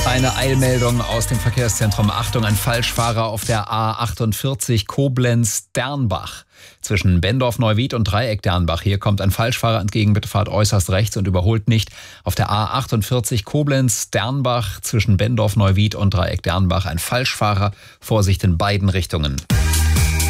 Eine Eilmeldung aus dem Verkehrszentrum. Achtung, ein Falschfahrer auf der A48 Koblenz-Dernbach. Zwischen Bendorf-Neuwied und Dreieck-Dernbach. Hier kommt ein Falschfahrer entgegen. Bitte fahrt äußerst rechts und überholt nicht. Auf der A48 Koblenz-Dernbach zwischen Bendorf-Neuwied und Dreieck-Dernbach ein Falschfahrer. Vorsicht in beiden Richtungen.